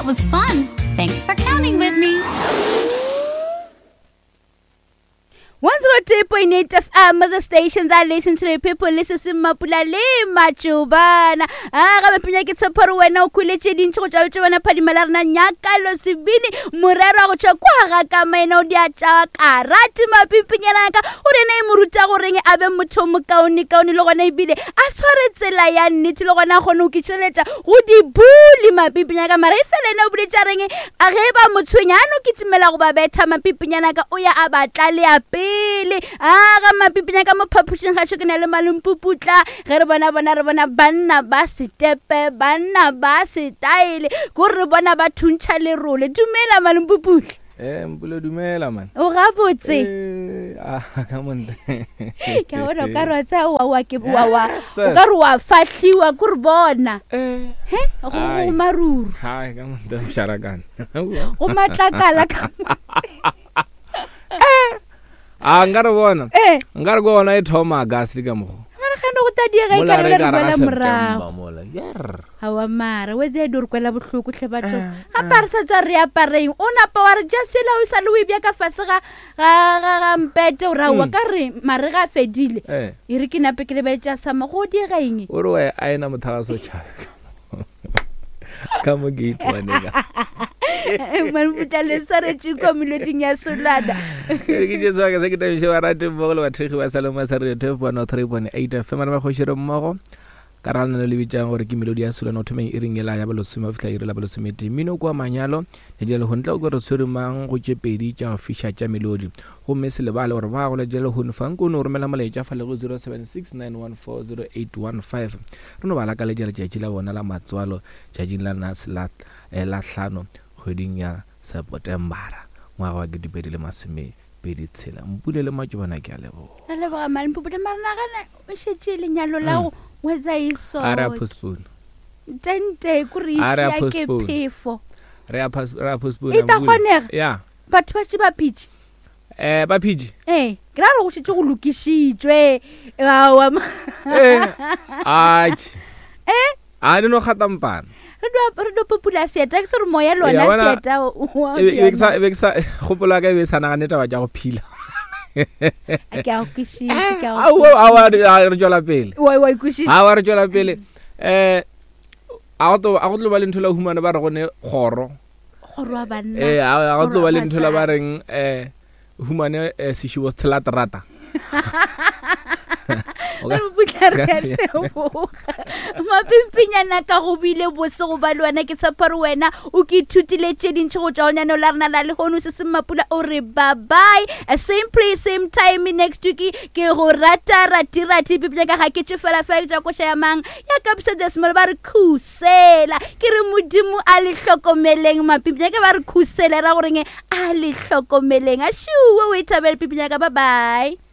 was fun. Thanks for counting with me. 102.8 FM, the station that listens to the people, listen to Mapula le Machubana. Ga mapenya ke tseparo wena o khuletse dintho go tšwa tswana phadimelara na nyakalo sebini morero go tšwa kwa ga ka mena o dia tša karate mapimpinyana ka o rena e moruta go reng a be motho mo kaone le gona ebile a tshware tsela ya nnete le gona gone o kitšheletša go di buli mapimpinyana ka mara e fela ene o boletša reng a ge ba motshwenyano ke timela go ba betha mapimpinyana ka o ya a batla le a ga mapipinya ka mo phaphušeng ga tšhokena le malumpuputla ge re bona banna ba setepe banna ba setaele ko re bona ba thuntšha lerole dumela malumpuputla mpule dumela man o ga botse ka monte ka bona o ka re wa tsa wa ke wa o ka re wa fahliwa ko re bona go maruru hai ka monte sharakana go matlakala ka ngare bona ngare go ona e thoma August ka mo mara gane go tadia ga ikare le re bola morago mola yer hawa mara we de do re kwela bohloko hle batho ga parsa tsa re apareng o napa wa re jasela o sa le o ibya ka fase ga mpete o rawa ka re mare ga fedile e re ke nape ke le beletša sama go di ga eng o re we a ena mothaga so cha ka mo gate wanega man butale sare tshiko meloding ya solana ke jetsa ka se ke tabe wa rate mo le bathegi ba Saloma sa re 3.8 FM ba go shire mmogo ka rana le bitjang gore ke melodi ya solana o thomeng e ringela ya balosuma fitla ire la balosumete mino kwa manyalo ya dile ho ntla go re tshwere mang go tshepedi tša go fisha tša melodi go mese le bale gore ba go le jele ho nfa nko no romela molaetša fa le go 0769140815 re no bala ka le jela tšatši la bona la matswalo tšatšing la nasla la hlano kgweding ya September ngwaga wa 2026 mpule le matšobana ke a lebo a leboga malimpuputa marana gana o šetše lenyalo la go wetsa iso ara postpone tente ko re itšea ke phefo re a postpone e ta kgonega ya batho ba tše ba pitše ba pitše ke ra re go šetše go lokišitšwe awa a di no khatampana re do popula seta ke se re moya lona seta e be sa gopola ka be sana ga neta ba tša go phila ke a kušitše ka awa re tšwela pele wa ikušitše awa re tšwela pele a go tlo ba le ntho la humana ba re gone kgoro wa banna a go tlo ba le ntho la ba reng humane sešhibo tshelaterata mapimpinyana ka go bile bose go ba le wena ke tshepare wena o ke ithutile tše dintšhi go tšwa leano la rena la legono se se mapula o re bye same place same time next week ke go rati pipnya ka ga ke tše fela ke tša koša ya mang ya kapsa desmol ba re khusela ke re modimo a le hlokomeleng mapimpinya ka ba re khusela ra goreng a le hlokomeleng a šiwe o e thabele pipnya ka bye